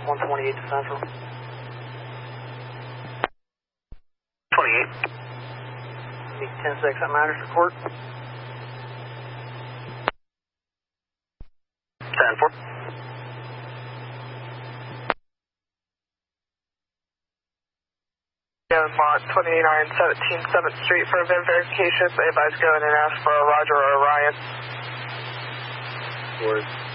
128 to Central. 28. Need 10-6 at Matters report. 10-4. Mont 2917 7th Street for event verification. Advise go in and ask for a Roger or Orion. Word.